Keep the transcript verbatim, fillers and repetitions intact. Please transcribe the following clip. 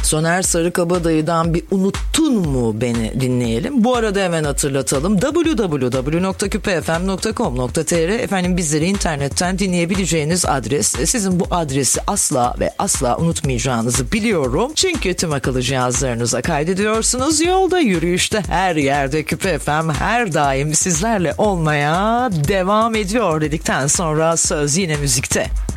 Soner Sarıkabadayı'dan bir Unuttun Mu Beni dinleyelim. Bu arada hemen hatırlatalım. double-u double-u double-u nokta küpe f m nokta com nokta t r efendim bizleri internetten dinleyebileceğiniz adres. Sizin bu adresi asla ve asla unutmayacağınızı biliyorum. Çünkü tüm akıllı cihazlarınıza kaydediyorsunuz. Yolda, yürüyüşte, her yerde Küpe F M her daim sizlerle olmaya devam ediyor dedikten sonra söz yine müzikte.